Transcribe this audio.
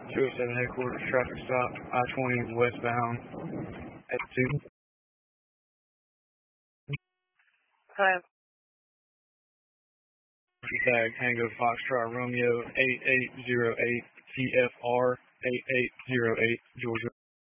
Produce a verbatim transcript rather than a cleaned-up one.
two oh seven headquarters, traffic stop, I twenty westbound at two. Hello. Tag Tango Foxtrot Romeo eight eight zero eight T F R eight eight zero eight Georgia.